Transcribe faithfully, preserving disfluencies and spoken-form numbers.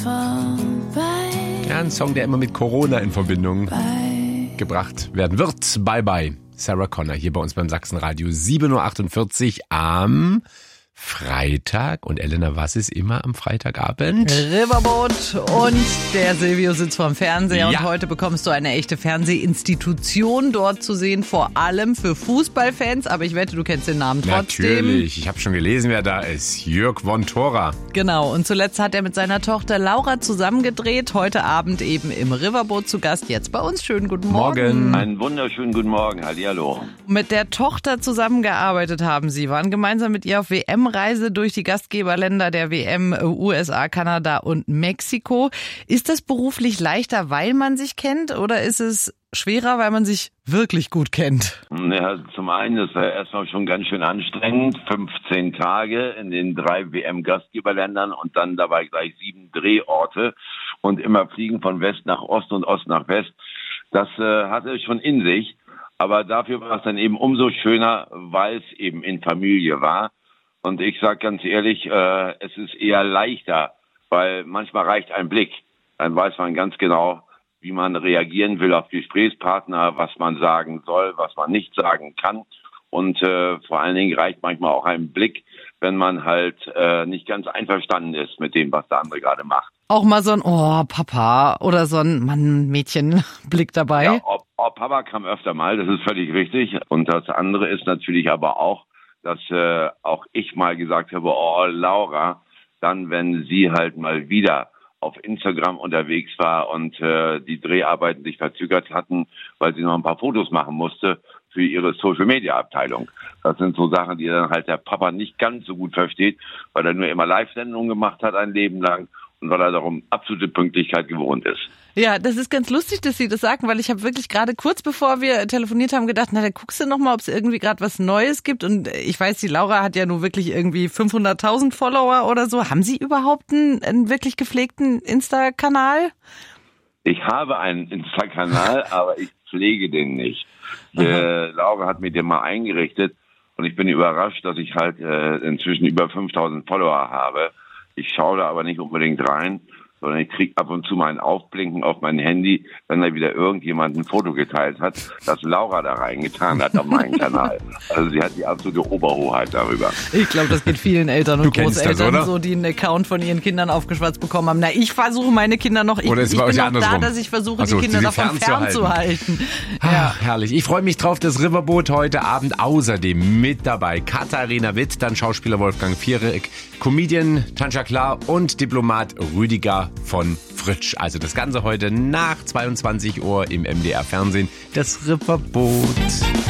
Ja, ein Song, der immer mit Corona in Verbindung gebracht werden wird. Bye bye, Sarah Connor, hier bei uns beim Sachsenradio. sieben Uhr achtundvierzig am Freitag. Und Elena, was ist immer am Freitagabend? Riverboat und der Silvio sitzt vorm Fernseher. Ja. Und heute bekommst du eine echte Fernsehinstitution dort zu sehen, vor allem für Fußballfans. Aber ich wette, du kennst den Namen trotzdem. Natürlich, ich habe schon gelesen, wer da ist. Jörg von Thora. Genau, und zuletzt hat er mit seiner Tochter Laura zusammengedreht. Heute Abend eben im Riverboat zu Gast. Jetzt bei uns. Schönen guten Morgen. Morgen. Einen wunderschönen guten Morgen. Hallihallo. Mit der Tochter zusammengearbeitet haben Sie, waren gemeinsam mit ihr auf W M-Reise durch die Gastgeberländer der W M, U S A, Kanada und Mexiko. Ist das beruflich leichter, weil man sich kennt, oder ist es schwerer, weil man sich wirklich gut kennt? Ja, zum einen, das war erstmal schon ganz schön anstrengend. fünfzehn Tage in den drei W M-Gastgeberländern und dann dabei gleich sieben Drehorte und immer fliegen von West nach Ost und Ost nach West. Das äh, hatte es schon in sich. Aber dafür war es dann eben umso schöner, weil es eben in Familie war. Und ich sage ganz ehrlich, äh, es ist eher leichter, weil manchmal reicht ein Blick. Dann weiß man ganz genau, wie man reagieren will auf Gesprächspartner, was man sagen soll, was man nicht sagen kann. Und äh, vor allen Dingen reicht manchmal auch ein Blick, wenn man halt äh, nicht ganz einverstanden ist mit dem, was der andere gerade macht. Auch mal so ein Oh, Papa oder so ein Mann-Mädchen-Blick dabei? Ja, oh, oh, Papa kam öfter mal, das ist völlig richtig. Und das andere ist natürlich aber auch, dass äh, auch ich mal gesagt habe, oh Laura, dann wenn sie halt mal wieder auf Instagram unterwegs war und äh, die Dreharbeiten sich verzögert hatten, weil sie noch ein paar Fotos machen musste für ihre Social-Media-Abteilung. Das sind so Sachen, die dann halt der Papa nicht ganz so gut versteht, weil er nur immer Live-Sendungen gemacht hat ein Leben lang und weil er darum absolute Pünktlichkeit gewohnt ist. Ja, das ist ganz lustig, dass Sie das sagen, weil ich habe wirklich gerade kurz bevor wir telefoniert haben gedacht, na, da guckst du noch mal, ob es irgendwie gerade was Neues gibt. Und ich weiß, die Laura hat ja nur wirklich irgendwie fünfhunderttausend Follower oder so. Haben Sie überhaupt einen, einen wirklich gepflegten Insta-Kanal? Ich habe einen Insta-Kanal, aber ich pflege den nicht. Äh, Laura hat mir den mal eingerichtet und ich bin überrascht, dass ich halt äh, inzwischen über fünftausend Follower habe. Ich schaue da aber nicht unbedingt rein, sondern ich kriege ab und zu mal ein Aufblinken auf mein Handy, wenn da wieder irgendjemand ein Foto geteilt hat, das Laura da reingetan hat auf meinen Kanal. Also sie hat die absolute Oberhoheit darüber. Ich glaube, das geht vielen Eltern und Du kennst das, Großeltern oder? so, die einen Account von ihren Kindern aufgeschwatzt bekommen haben. Na, ich versuche meine Kinder noch, ich, Oder ist ich bei bin euch noch andersrum? da, dass ich versuche, Ach so, die Kinder sie davon fernzuhalten. Ach, herrlich. Ich freue mich drauf, das Riverboat heute Abend. Außerdem mit dabei Katharina Witt, dann Schauspieler Wolfgang Fierek, Comedian Tanja Klar und Diplomat Rüdiger von Fritsch. Also das Ganze heute nach zweiundzwanzig Uhr im M D R Fernsehen. Das Riverboat.